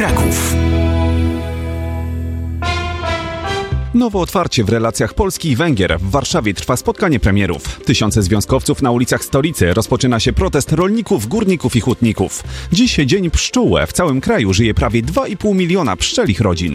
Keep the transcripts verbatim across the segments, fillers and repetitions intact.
Kraków. Nowe otwarcie w relacjach Polski i Węgier. W Warszawie trwa spotkanie premierów. Tysiące związkowców na ulicach stolicy. Rozpoczyna się protest rolników, górników i hutników. Dziś Dzień Pszczół. W całym kraju żyje prawie dwa i pół miliona pszczelich rodzin.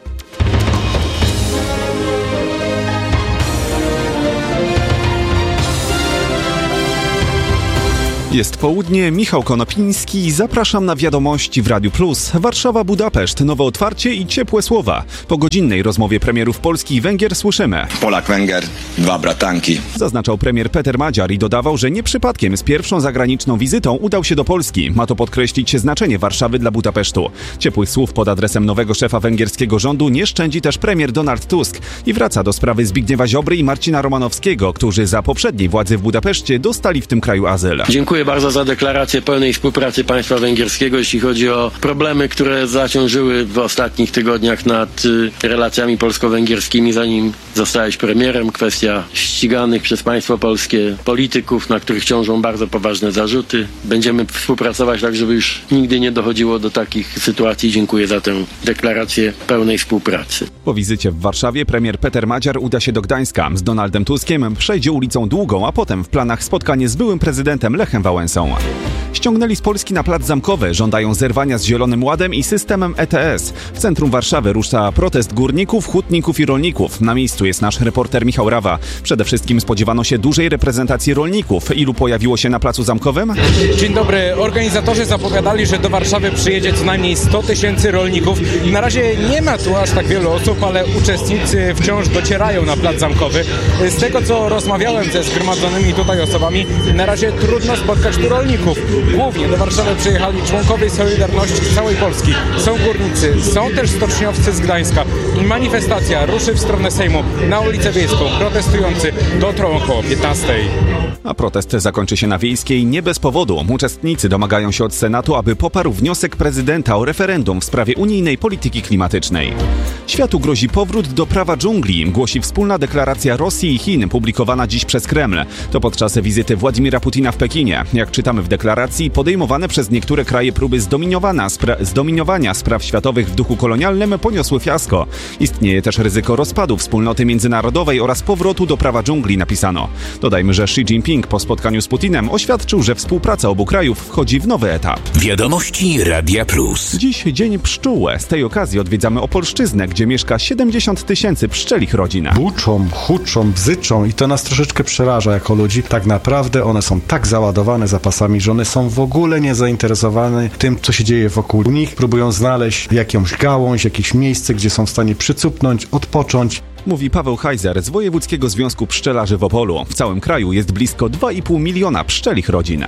Jest południe, Michał Konopiński, zapraszam na wiadomości w Radiu Plus. Warszawa, Budapeszt, nowe otwarcie i ciepłe słowa. Po godzinnej rozmowie premierów Polski i Węgier słyszymy: Polak-Węgier, dwa bratanki. Zaznaczał premier Peter Magyar i dodawał, że nie przypadkiem z pierwszą zagraniczną wizytą udał się do Polski. Ma to podkreślić znaczenie Warszawy dla Budapesztu. Ciepłych słów pod adresem nowego szefa węgierskiego rządu nie szczędzi też premier Donald Tusk i wraca do sprawy Zbigniewa Ziobry i Marcina Romanowskiego, którzy za poprzedniej władzy w Budapeszcie dostali w tym kraju azyl. Dziękuję bardzo za deklarację pełnej współpracy państwa węgierskiego, jeśli chodzi o problemy, które zaciążyły w ostatnich tygodniach nad y, relacjami polsko-węgierskimi, zanim zostałeś premierem. Kwestia ściganych przez państwo polskie polityków, na których ciążą bardzo poważne zarzuty. Będziemy współpracować tak, żeby już nigdy nie dochodziło do takich sytuacji. Dziękuję za tę deklarację pełnej współpracy. Po wizycie w Warszawie premier Peter Magyar uda się do Gdańska. Z Donaldem Tuskiem przejdzie ulicą Długą, a potem w planach spotkanie z byłym prezydentem Lechem Wałęsą. Ściągnęli z Polski na plac Zamkowy, żądają zerwania z Zielonym Ładem i systemem E T S. W centrum Warszawy rusza protest górników, hutników i rolników. Na miejscu jest nasz reporter Michał Rawa. Przede wszystkim spodziewano się dużej reprezentacji rolników. Ilu pojawiło się na placu Zamkowym? Dzień dobry. Organizatorzy zapowiadali, że do Warszawy przyjedzie co najmniej sto tysięcy rolników. Na razie nie ma tu aż tak wielu osób, ale uczestnicy wciąż docierają na plac Zamkowy. Z tego, co rozmawiałem ze zgromadzonymi tutaj osobami, na razie trudno spotkać tu rolników. Głównie do Warszawy przyjechali członkowie Solidarności z całej Polski. Są górnicy, są też stoczniowcy z Gdańska. I manifestacja ruszy w stronę Sejmu na ulicę Wiejską. Protestujący dotrą około piętnastej. A protest zakończy się na Wiejskiej nie bez powodu. Uczestnicy domagają się od Senatu, aby poparł wniosek prezydenta o referendum w sprawie unijnej polityki klimatycznej. Światu grozi powrót do prawa dżungli, głosi wspólna deklaracja Rosji i Chin, publikowana dziś przez Kreml. To podczas wizyty Władimira Putina w Pekinie. Jak czytamy w deklaracji, podejmowane przez niektóre kraje próby zdominowania, spra- zdominowania spraw światowych w duchu kolonialnym poniosły fiasko. Istnieje też ryzyko rozpadu wspólnoty międzynarodowej oraz powrotu do prawa dżungli, napisano. Dodajmy, że Xi Jinping po spotkaniu z Putinem oświadczył, że współpraca obu krajów wchodzi w nowy etap. Wiadomości Radia Plus. Dziś Dzień Pszczół. Z tej okazji odwiedzamy Opolszczyznę, gdzie mieszka siedemdziesiąt tysięcy pszczelich rodzin. Buczą, huczą, bzyczą i to nas troszeczkę przeraża jako ludzi. Tak naprawdę one są tak załadowane zapasami, że one są w ogóle nie zainteresowane tym, co się dzieje wokół nich. Próbują znaleźć jakąś gałąź, jakieś miejsce, gdzie są w stanie przycupnąć, odpocząć. Mówi Paweł Hajzer z Wojewódzkiego Związku Pszczelarzy w Opolu. W całym kraju jest blisko dwa i pół miliona pszczelich rodzin.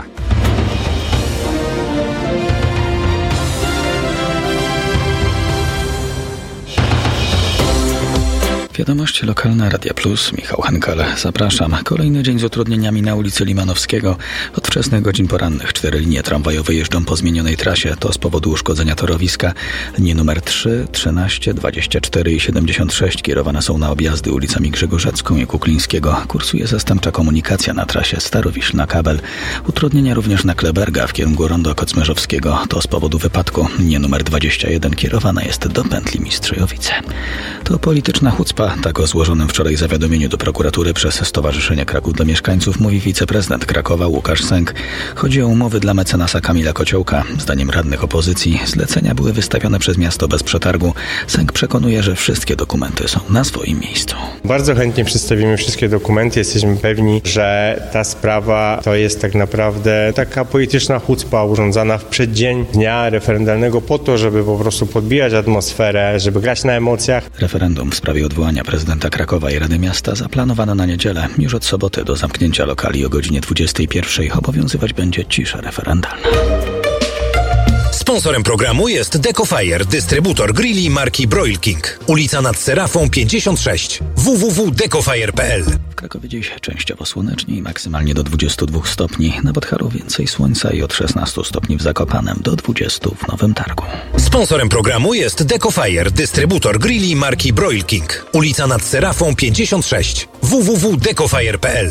Wiadomości lokalne Radia Plus, Michał Henkal. Zapraszam. Kolejny dzień z utrudnieniami na ulicy Limanowskiego. Od wczesnych godzin porannych cztery linie tramwajowe jeżdżą po zmienionej trasie. To z powodu uszkodzenia torowiska. Linie numer trzy, trzynaście, dwadzieścia cztery i siedemdziesiąt sześć kierowane są na objazdy ulicami Grzegorzecką i Kuklińskiego. Kursuje zastępcza komunikacja na trasie Starowiśl-Kabel. Utrudnienia również na Kleberga w kierunku Rondo Kocmerzowskiego. To z powodu wypadku. Linia numer dwadzieścia jeden kierowana jest do pętli Mistrzejowice. To polityczna hucpa. Tak o złożonym wczoraj zawiadomieniu do prokuratury przez Stowarzyszenie Kraków dla Mieszkańców mówi wiceprezydent Krakowa Łukasz Sęk. Chodzi o umowy dla mecenasa Kamila Kociołka. Zdaniem radnych opozycji zlecenia były wystawione przez miasto bez przetargu. Sęk przekonuje, że wszystkie dokumenty są na swoim miejscu. Bardzo chętnie przedstawimy wszystkie dokumenty. Jesteśmy pewni, że ta sprawa to jest tak naprawdę taka polityczna hucpa urządzana w przeddzień dnia referendalnego po to, żeby po prostu podbijać atmosferę, żeby grać na emocjach. Referendum w sprawie odwołania prezydenta Krakowa i Rady Miasta zaplanowano na niedzielę. Już od soboty do zamknięcia lokali o godzinie dwudziestej pierwszej obowiązywać będzie cisza referendalna. Sponsorem programu jest Decofire, dystrybutor grilli marki Broil King. Ulica nad Serafą pięćdziesiąt sześć. w w w kropka decofire kropka p l. W Krakowie dziś częściowo słonecznie i maksymalnie do dwudziestu dwóch stopni. Na Podhalu więcej słońca i od szesnastu stopni w Zakopanem do dwudziestu w Nowym Targu. Sponsorem programu jest Decofire, dystrybutor grilli marki Broil King. Ulica nad Serafą pięćdziesiąt sześć. w w w kropka decofire kropka p l.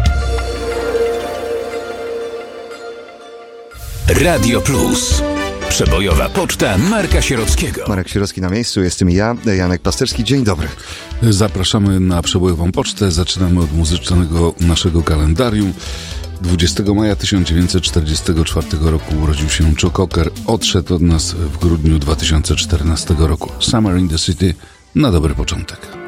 Radio Plus. Przebojowa poczta Marka Sierockiego. Marek Sierocki na miejscu, jestem ja, Janek Pasterski. Dzień dobry. Zapraszamy na Przebojową Pocztę. Zaczynamy od muzycznego naszego kalendarium. dwudziestego maja tysiąc dziewięćset czterdziestego czwartego roku urodził się Joe Cocker. Odszedł od nas w grudniu dwa tysiące czternastego roku. Summer in the City na dobry początek.